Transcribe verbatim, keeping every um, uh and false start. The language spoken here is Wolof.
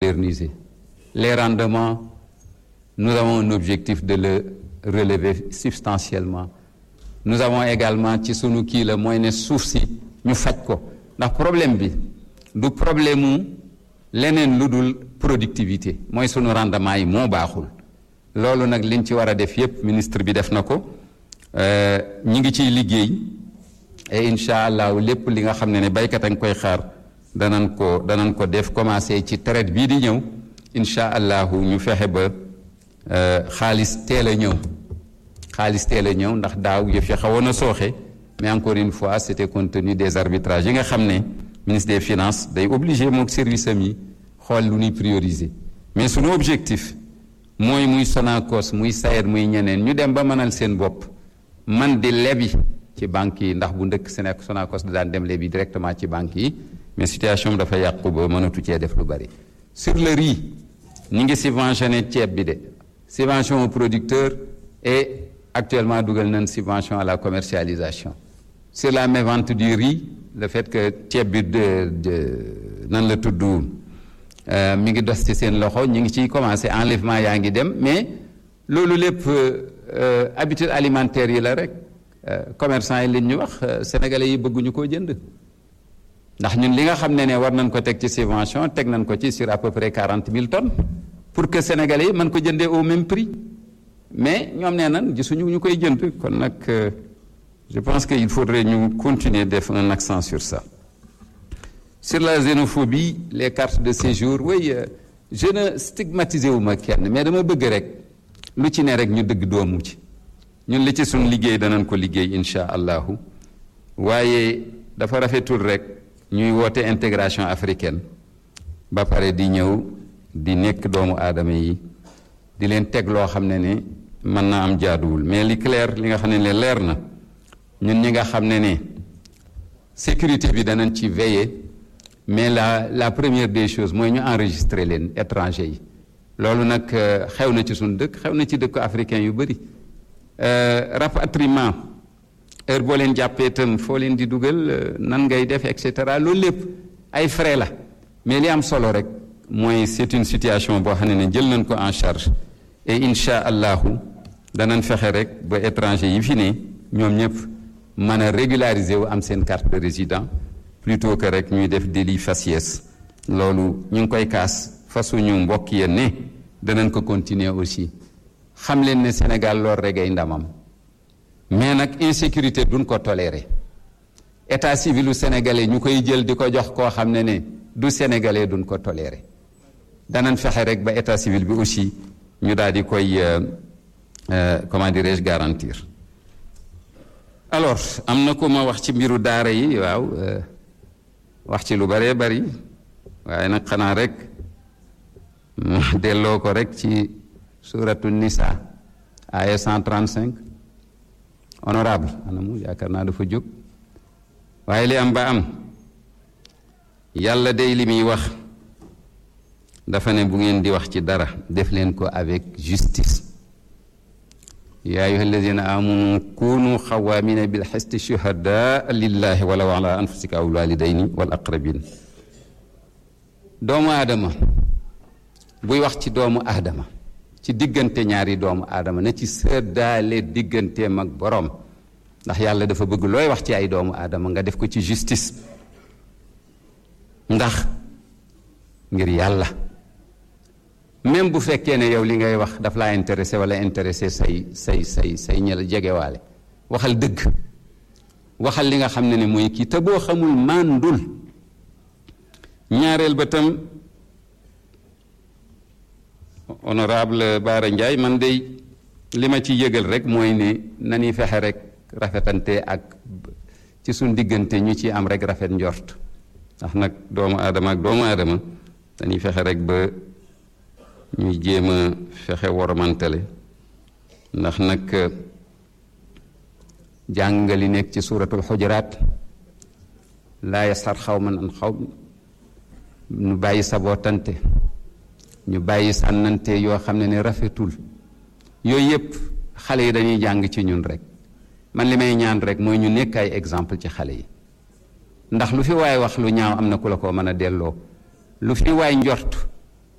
moderniser. Les rendements, nous avons un objectif de le relever substantiellement. Nous avons également ci sunu kii la mooy ne suuf si ñu faj ko ndax problème bi du problème mu leneen lu dul productivité mooy sunu rendement yi moo baaxul loolu nag liñ ci war a def yépp ministre bi def na ko ñi ngi ciy liggéey et incha allah lépp li nga xam ne ne baykat a ngi koy xaar danañ ko danañ ko def commencé ci traite bii di ñëw incha allahu ñu fexe ba xaalis teel a ñëw xaalis teel a ñëw ndax daaw yëf yi xawoon a sooxe mais encore une fois c'était compte tenu des arbitrages yi nga xam ne ministre des finances day obligé mook service am yi xool lu ñuy prioriser mais sunu objectif mooy muy Sonacos muy SAED muy ñeneen ñu dem ba mënal seen bopp man di lebi ci banques yi ndax bu ndëkk Sénégal Sonacos da daan dem lebi directement ci banques yi mais situation bi dafa yàqu ba mënatu cee def lu bari. Sur le riz ñi ngi subventionné ceeb bi de subvention aux producteurs et actuellement dugal nañ subvention à la commercialisation. Sur la mévente du riz le fait que ceeb bi de de nan la tudd mi ngi dos ci seen loxo ñi ngi ciy commencé enlèvement yaa ngi dem mais loolu lépp habitude alimentaire yi la rek commerçant yi li ñu wax sénégalais yi bëgguñu koo jënd ndax ñun li nga xam ne ne war nañ ko teg ci subvention teg nañ ko ci sur à peu près quarante mille tonnes pour que sénégalais yi mën ko jëndee au même prix mais ñoom nee nañ gisuñu ñu koy jënd kon nag je pense que il faudrait ñu continuer def un accent sur ça. Sur la xénophobie les cartes de séjour oui je ne stigmatisé wu ma kenn mais dama bëgg rek lu ci ne rek ñu dëgg doomu ci ñun li ci suñ liggéey danañ ko liggéey insha allahu waaye dafa rafetul rek ñuy woote intégration africaine ba pare di ñëw di nekk doomu aadama yi di leen teg loo xam ne ne mën na am jaaduwul mais li clair li nga xam ne ne leer na ñun ñi nga xam ne ne sécurité bi danañ ci veiller mais la la première des choses mooy ñu enregistrer leen étranger yi loolu nag xew na ci suñu dëkk xew na ci dëkk africain yu bëri rapatriement heure boo leen jàppee itam foo leen di dugal nan ngay def et cetera loolu lépp ay frais la mais li am solo rek mooy c'est une situation boo xam ne ne jël nañ ko en charge et incha allahu danañ fexe rek ba étranger yi fi ne ñoom ñëpp mën a régulariser wu am seen carte de résident plutôt que rek ñuy def délit faciès loolu ñu ngi koy kaas fasuñu mbokk yéen ne danañ ko continuer aussi xam leen ne Sénégal loolu rek ay ndamam mais nag insécurité duñ ko tolérer état civilu sénégalais ñu koy jël di ko jox koo xam ne ne du sénégalais duñ ko tolérer danañ fexe rek ba état civil bi aussi ñu daal di koy comment dirais-je garantir. Alors am na ko ma wax ci mbiru daara yi waaw wax ci lu bëree bëri waaye nag xanaa rek delloo ko rek ci suratu Nisa aya cent trente-cinq honorable anamu yaakaar naa dafa jóg waaye li am ba am yàlla day li muy wax dafa ne bu ngeen di wax ci dara def leen ko avec justice yaa ayyuha alladina amanu kunu xawaamina bil xisti shuhadaa lillahi walaw ala anfusika aw walidayni wal aqrabin doomu aadama buy wax ci doomu aadama ci diggante ñaari doomu aadama na ci sëddaale digganteem ak boroom ndax yàlla dafa bëgg looy wax ci ay doomu aadama nga def ko ci justice ndax ngir yàlla même bu fekkee ne yow li ngay wax daf laa intéressé wala intéressé say say say say ñel jegewaale waxal dëgg waxal li nga xam ne ne mooy kii te boo xamul màndul ñaareel ba tam honorable Bara Ndiaye man day li ma ci yëgal rek mooy ne nañuy fexe rek rafetante ak ci suñ diggante ñu ci am rek rafet njort ndax nag doomu aadama ak doomu aadama dañuy fexe rek ba ñuy jéem a fexe woromantale ndax nag jàngali nekk ci suuratul xujuraat laa yasxar xawman an xaw ñu bàyyi sabootante ñu bàyyi sànnante yoo xam ne ne rafetul yooyu yëpp xale yi dañuy jàng ci ñun rek man li may ñaan rek mooy ñu nekk ay exemple ci xale yi ndax lu fi waay wax lu ñaaw am na ku la ko mën a delloo lu fi waay njort